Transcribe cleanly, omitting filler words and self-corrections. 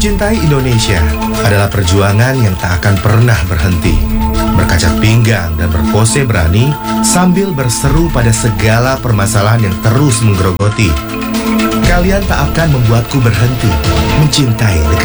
Mencintai Indonesia adalah perjuangan yang tak akan pernah berhenti. Berkaca pinggang dan berpose berani sambil berseru pada segala permasalahan yang terus menggerogoti. Kalian tak akan membuatku berhenti mencintai negeri